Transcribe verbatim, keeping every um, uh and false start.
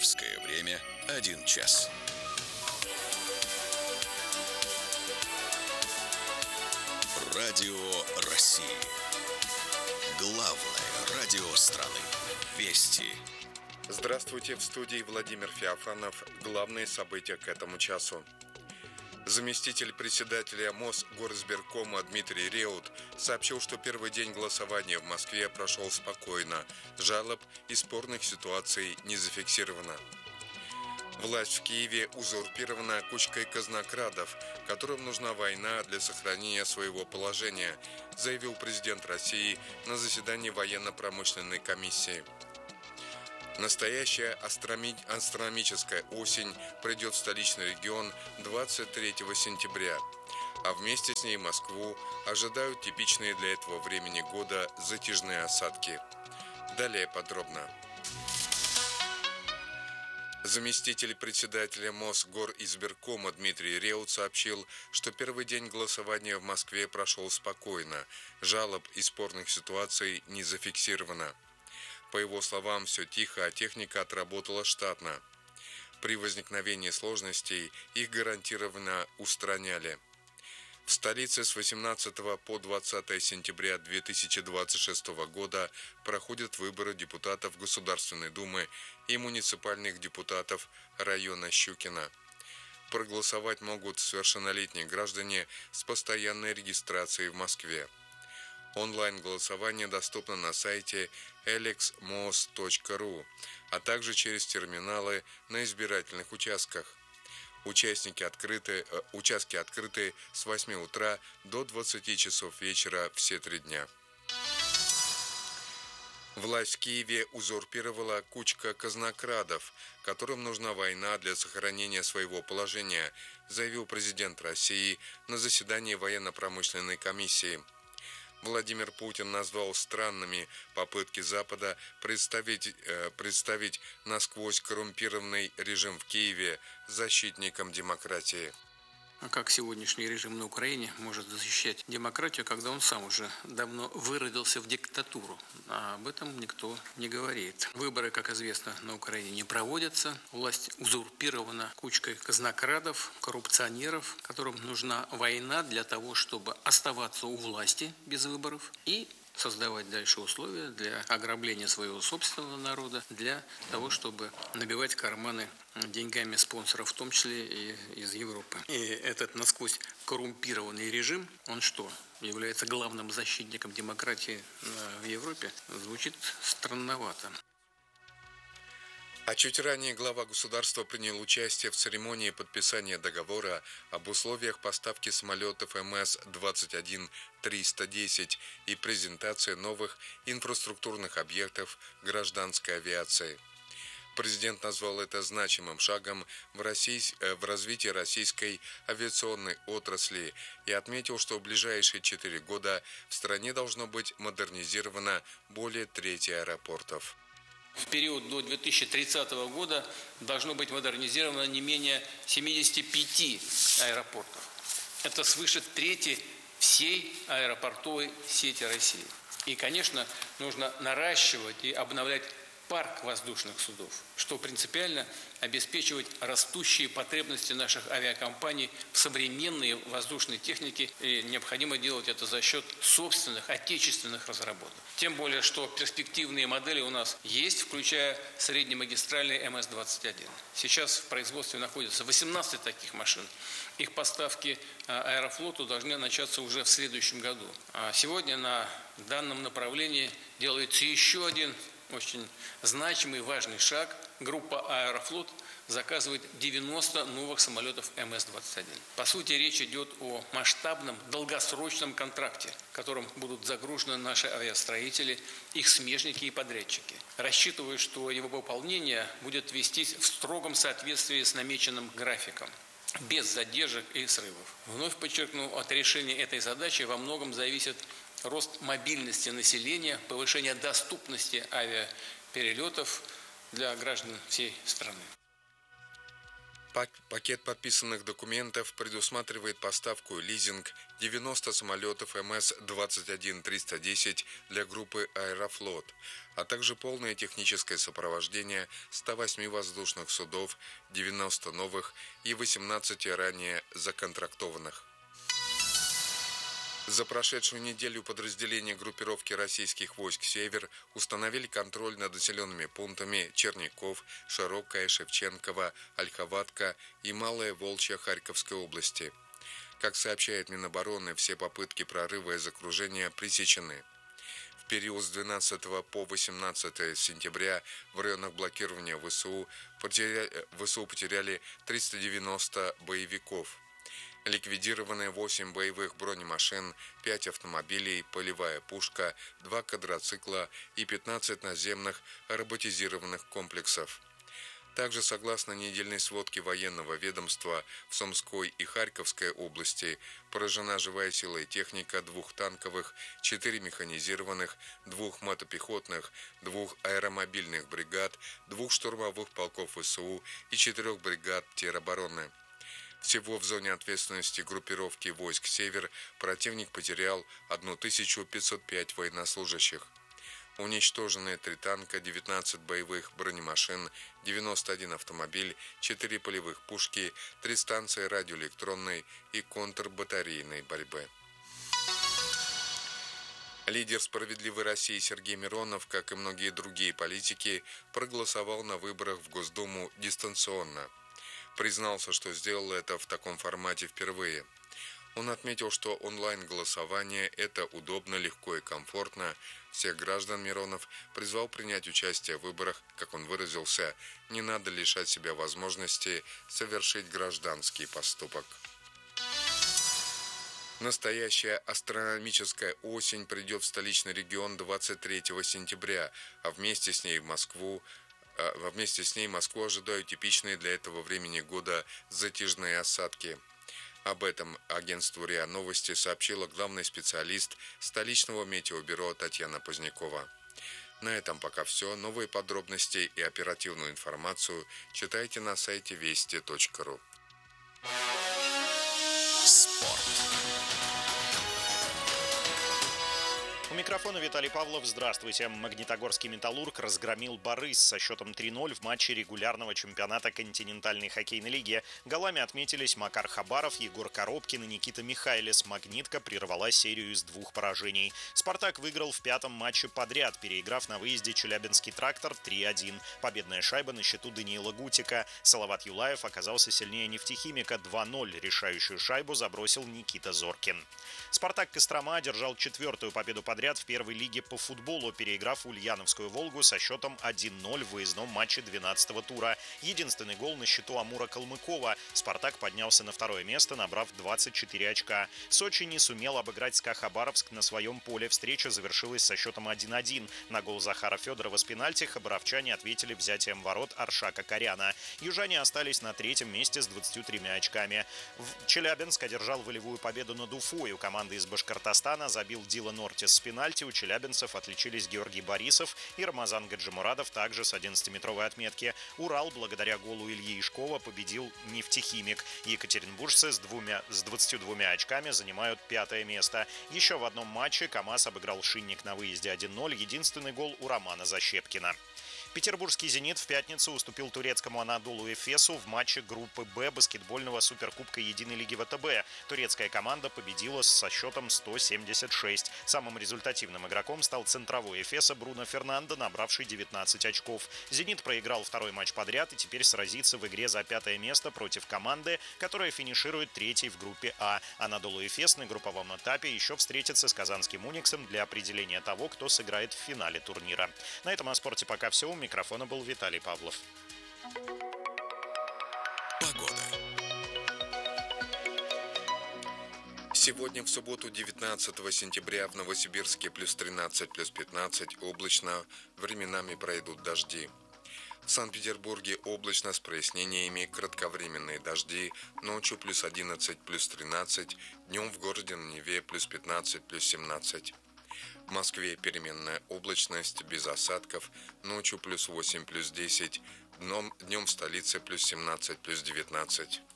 Московское время один час. Радио России. Главное радио страны. Вести. Здравствуйте, в студии Владимир Феофанов. Главные события к этому часу. Заместитель председателя Мосгоризбиркома Дмитрий Реут сообщил, что первый день голосования в Москве прошел спокойно. Жалоб и спорных ситуаций не зафиксировано. Власть в Киеве узурпирована кучкой казнокрадов, которым нужна война для сохранения своего положения, заявил президент России на заседании военно-промышленной комиссии. Настоящая астроми... астрономическая осень придет в столичный регион двадцать третьего сентября, а вместе с ней Москву ожидают типичные для этого времени года затяжные осадки. Далее подробно. Заместитель председателя Мосгоризбиркома Дмитрий Реут сообщил, что первый день голосования в Москве прошел спокойно, жалоб и спорных ситуаций не зафиксировано. По его словам, все тихо, а техника отработала штатно. При возникновении сложностей их гарантированно устраняли. В столице с восемнадцатого по двадцатое сентября две тысячи двадцать шестого года проходят выборы депутатов Государственной Думы и муниципальных депутатов района Щукино. Проголосовать могут совершеннолетние граждане с постоянной регистрацией в Москве. Онлайн-голосование доступно на сайте элекс мос точка ру, а также через терминалы на избирательных участках. Участники открыты, э, участки открыты с восьми утра до двадцати часов вечера все три дня. Власть в Киеве узурпировала кучка казнокрадов, которым нужна война для сохранения своего положения, заявил президент России на заседании военно-промышленной комиссии. Владимир Путин назвал странными попытки Запада представить, э, представить насквозь коррумпированный режим в Киеве защитником демократии. А как сегодняшний режим на Украине может защищать демократию, когда он сам уже давно выродился в диктатуру? А об этом никто не говорит. Выборы, как известно, на Украине не проводятся. Власть узурпирована кучкой казнокрадов, коррупционеров, которым нужна война для того, чтобы оставаться у власти без выборов и создавать дальше условия для ограбления своего собственного народа, для того, чтобы набивать карманы деньгами спонсоров, в том числе и из Европы. И этот насквозь коррумпированный режим, он что, является главным защитником демократии в Европе? Звучит странновато. А чуть ранее глава государства принял участие в церемонии подписания договора об условиях поставки самолетов эм эс двадцать один триста десять и презентации новых инфраструктурных объектов гражданской авиации. Президент назвал это значимым шагом в, России, в развитии российской авиационной отрасли и отметил, что в ближайшие четыре года в стране должно быть модернизировано более трети аэропортов. В период до две тысячи тридцатого года должно быть модернизировано не менее семидесяти пяти аэропортов. Это свыше трети всей аэропортовой сети России. И, конечно, нужно наращивать и обновлять парк воздушных судов, что принципиально обеспечивать растущие потребности наших авиакомпаний в современной воздушной технике, и необходимо делать это за счет собственных отечественных разработок. Тем более, что перспективные модели у нас есть, включая среднемагистральный эм эс двадцать один. Сейчас в производстве находится восемнадцать таких машин. Их поставки Аэрофлоту должны начаться уже в следующем году. А сегодня на данном направлении делается еще один очень значимый и важный шаг. Группа «Аэрофлот» заказывает девяносто новых самолетов эм эс двадцать один. По сути, речь идет о масштабном долгосрочном контракте, которым будут загружены наши авиастроители, их смежники и подрядчики. Рассчитываю, что его выполнение будет вестись в строгом соответствии с намеченным графиком, без задержек и срывов. Вновь подчеркну, от решения этой задачи во многом зависит рост мобильности населения, повышение доступности авиаперелетов для граждан всей страны. Пакет подписанных документов предусматривает поставку и лизинг девяноста самолетов эм эс двадцать один триста десять для группы «Аэрофлот», а также полное техническое сопровождение ста восьми воздушных судов, девяноста новых и восемнадцати ранее законтрактованных. За прошедшую неделю подразделения группировки российских войск «Север» установили контроль над населенными пунктами Черняков, Широкая, Шевченково, Ольховатка и Малая Волчья Харьковской области. Как сообщает Минобороны, все попытки прорыва из окружения пресечены. В период с двенадцатого по восемнадцатое сентября в районах блокирования ВСУ потеряли, ВСУ потеряли триста девяносто боевиков. Ликвидированы восемь боевых бронемашин, пять автомобилей, полевая пушка, два квадроцикла и пятнадцать наземных роботизированных комплексов. Также, согласно недельной сводке военного ведомства, в Сумской и Харьковской области поражена живая сила и техника двух танковых, четыре механизированных, двух мотопехотных, двух аэромобильных бригад, двух штурмовых полков ВСУ и четырех бригад теробороны. Всего в зоне ответственности группировки войск «Север» противник потерял тысячу пятьсот пять военнослужащих. Уничтожены три танка, девятнадцать боевых бронемашин, девяносто один автомобиль, четыре полевых пушки, три станции радиоэлектронной и контрбатарейной борьбы. Лидер «Справедливой России» Сергей Миронов, как и многие другие политики, проголосовал на выборах в Госдуму дистанционно. Признался, что сделал это в таком формате впервые. Он отметил, что онлайн-голосование – это удобно, легко и комфортно. Всех граждан Миронов призвал принять участие в выборах, как он выразился, не надо лишать себя возможности совершить гражданский поступок. Настоящая астрономическая осень придет в столичный регион двадцать третьего сентября, а вместе с ней в Москву А вместе с ней Москву ожидают типичные для этого времени года затяжные осадки. Об этом агентству РИА Новости сообщила главный специалист столичного метеобюро Татьяна Позднякова. На этом пока все. Новые подробности и оперативную информацию читайте на сайте вести точка ру. Спорт. У микрофона Виталий Павлов. Здравствуйте. Магнитогорский «Металлург» разгромил «Борис» со счетом три ноль в матче регулярного чемпионата континентальной хоккейной лиги. Голами отметились Макар Хабаров, Егор Коробкин и Никита Михайлис. «Магнитка» прервала серию из двух поражений. «Спартак» выиграл в пятом матче подряд, переиграв на выезде Челябинский «Трактор» три один. Победная шайба на счету Даниила Гутика. Салават Юлаев оказался сильнее «Нефтехимика» два ноль. Решающую шайбу забросил Никита Зоркин. «Спартак» Кострома одержал четвертую победу подряд в первой лиге по футболу, переиграв Ульяновскую «Волгу» со счетом один ноль в выездном матче двенадцатого тура. Единственный гол на счету Амура Калмыкова. «Спартак» поднялся на второе место, набрав двадцать четыре очка. Сочи не сумел обыграть СКА Хабаровск на своем поле. Встреча завершилась со счетом один один. На гол Захара Федорова с пенальти хабаровчане ответили взятием ворот Аршака Коряна. Южане остались на третьем месте с двадцатью тремя очками. Челябинск одержал волевую победу над Уфой. У команды из Башкортостана забил Дилан Ортис с пенальти. У челябинцев отличились Георгий Борисов и Рамазан Гаджимурадов также с одиннадцатиметровой отметки. Урал благодаря голу Ильи Ишкова победил «Нефтехимик». Екатеринбуржцы с, двумя, с двадцатью двумя очками занимают пятое место. Еще в одном матче КамАЗ обыграл Шинник на выезде один ноль. Единственный гол у Романа Защепкина. Петербургский «Зенит» в пятницу уступил турецкому «Анадолу Эфесу» в матче группы «Б» баскетбольного суперкубка Единой лиги ВТБ. Турецкая команда победила со счетом сто семьдесят шесть. Самым результативным игроком стал центровой Эфеса Бруно Фернандо, набравший девятнадцать очков. «Зенит» проиграл второй матч подряд и теперь сразится в игре за пятое место против команды, которая финиширует третьей в группе А. «Анадолу Эфес» на групповом этапе еще встретится с казанским «Униксом» для определения того, кто сыграет в финале турнира. На этом о спорте пока все. У микрофона был Виталий Павлов. Погода. Сегодня в субботу девятнадцатого сентября в Новосибирске плюс тринадцать, плюс пятнадцать, облачно, временами пройдут дожди. В Санкт-Петербурге облачно с прояснениями, кратковременные дожди, ночью плюс одиннадцать, плюс тринадцать, днем в городе на Неве плюс пятнадцать, плюс семнадцать. В Москве переменная облачность, без осадков, ночью плюс восемь, плюс десять, Днем, днем в столице плюс семнадцать, плюс девятнадцать.